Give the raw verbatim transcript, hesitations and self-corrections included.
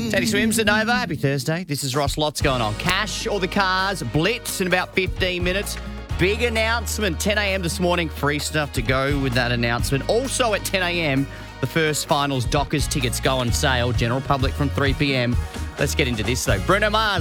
Teddy Swims at Nova. Happy Thursday. This is Ross. Lots going on. Cash or the cars. Blitz in about fifteen minutes. Big announcement. ten a.m. this morning. Free stuff to go with that announcement. Also at ten a.m., the first finals Dockers tickets go on sale. General public from three p.m. Let's get into this though. Bruno Mars.